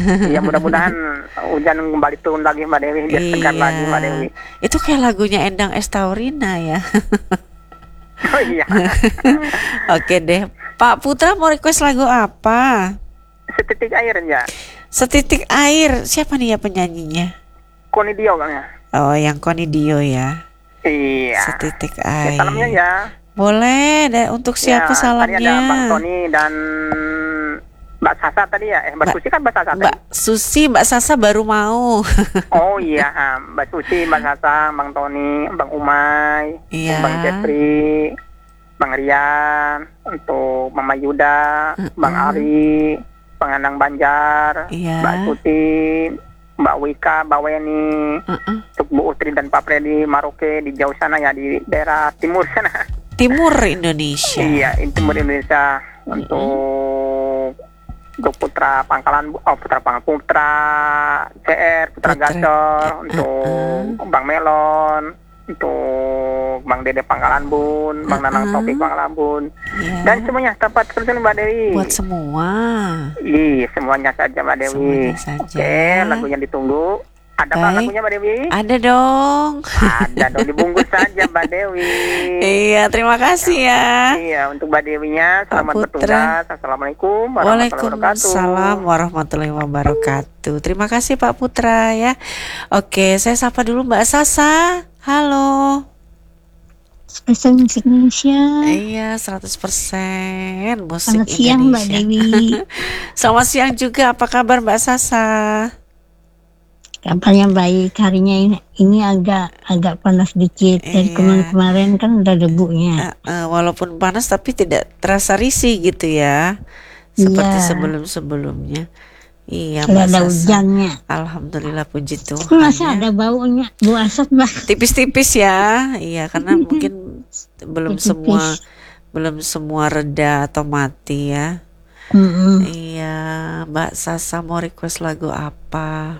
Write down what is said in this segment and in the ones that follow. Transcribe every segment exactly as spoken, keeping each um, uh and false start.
Iya, mudah-mudahan hujan kembali turun lagi Mbak Dewi, biar segar Iya. lagi Mbak Dewi. Itu kayak lagunya Endang Estaurina ya. Oh iya, Oke deh. Pak Putra mau request lagu apa? setitik air ya. Setitik air. Siapa nih ya penyanyinya? Konidio Bang ya. Oh, yang Konidio ya. Iya. Setitik Ya, air. salamnya ya. Boleh. Da- Untuk siapa Ya, tadi ada Bang salamnya? Tony dan Mbak Sasa tadi ya. Eh, Mbak Mbak- Susi kan Mbak Sasa tadi. Mbak Susi, Mbak Sasa baru mau. Oh iya, ha. Mbak Susi, Mbak Sasa, Bang Tony, Bang Umay, Iya. Bang Jepri, Bang Rian, untuk Mama Yuda, Bang Ari, Bang Anang Banjar, Iya. Mbak Tuti, Mbak Wika, Mbak Weni, Uh-uh. untuk Bu Utri dan Pak Freddy Maroke di jauh sana ya, di daerah timur sana. Timur Indonesia. Iya, ini timur Indonesia. Untuk untuk Putra Pangkalan, oh Putra Pangkalan, Putra C R, Putra, Putra, Gacor, uh-uh. untuk Bang Melon, untuk Bang Dede Pangkalan Bun, Bang Nanang Uh-uh. Topik Pangkalan Bun, Iya. dan semuanya tempat kerja Mbak Dewi. Buat semua. Iya, semuanya saja Mbak Dewi. Semuanya saja. Oke, lagunya ditunggu. Ada Mbak Baik. lagunya Mbak Dewi? Ada dong. Ada dong, dibungkus saja Mbak Dewi. Iya, terima kasih ya. Iya, untuk Mbak Dewinya selamat Putra. bertugas. Assalamualaikum warahmatullahi wabarakatuh. Waalaikumsalam warahmatullahi wabarakatuh. Terima kasih Pak Putra ya. Oke, saya sapa dulu Mbak Sasa. Halo. Spesial musik Indonesia. Iya, seratus persen musik Selamat siang Mbak Indonesia. Dewi. Selamat siang juga. Apa kabar Mbak Sasa? Kabarnya baik. Harinya ini, ini agak agak panas dikit. Dari Iya. kemarin-kemarin kan udah debunya. Eh, eh, walaupun panas tapi tidak terasa risih gitu ya. Seperti Iya. sebelum-sebelumnya. Iya, Kalau Mbak ada Sasa. hujannya. Alhamdulillah puji Tapi Tuhan. masih ya. ada baunya, bau asap Mbak. Tipis-tipis ya. Iya, karena mungkin belum Tipis-tipis. semua belum semua reda atau mati ya. Mm-mm. Iya, Mbak Sasa mau request lagu apa?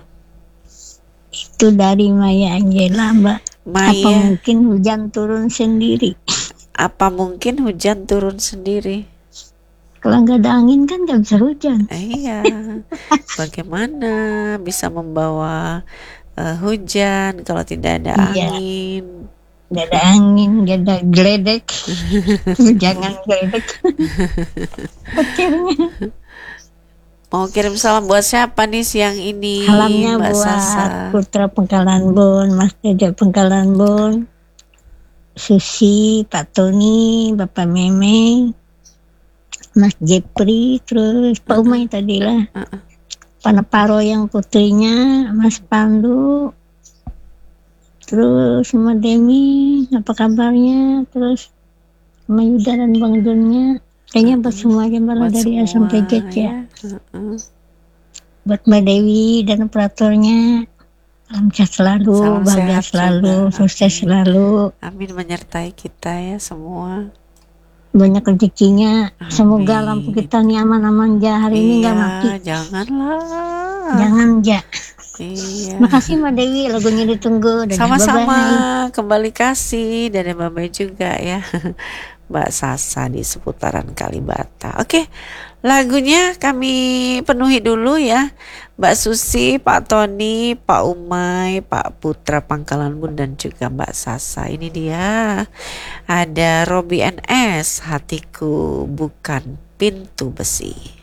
Itu dari Maya Angelina Mbak. Apa Maya, mungkin hujan turun sendiri? apa mungkin hujan turun sendiri? Kalau nggak ada angin kan nggak bisa hujan. Iya, bagaimana bisa membawa eh, hujan kalau tidak ada Iya. angin? Nggak ada angin, nggak ada geledek. Jangan geledek. Petirnya. Mau kirim salam buat siapa nih siang ini, Salamnya Mbak buat Sasa? Putra Pangkalan Bun, Mas Deja Pangkalan Bun, Susi, Pak Tony, Bapak Meme, Mas Jepri, terus Pak Umay tadi lah, Uh-uh. Panaparo yang putrinya, Mas Pandu, terus sama Demi, apa kabarnya, terus sama Yuda dan Bang Junnya, kayaknya buat semuanya malah Buat dari A semua sampai Z ya. Uh-uh. Buat Mbak Dewi dan operatornya, salam sehat selalu, Salam bahagia sehat selalu, juga. sukses Amin. selalu, Amin menyertai kita ya semua. banyak rezekinya. Amin. Semoga lampu kita nih aman-aman aja hari ini nggak Iya, mati. janganlah. Jangan ja. Iya. Makasih Mbak Dewi, lagunya ditunggu. Dadah, Sama-sama, bye-bye. kembali kasih dan Mbak Bay juga ya. Mbak Sasa di seputaran Kalibata. Oke, lagunya kami penuhi dulu ya. Mbak Susi, Pak Tony, Pak Umay, Pak Putra Pangkalan Bun dan juga Mbak Sasa. Ini dia. Ada Robby N S, Hatiku Bukan Pintu Besi.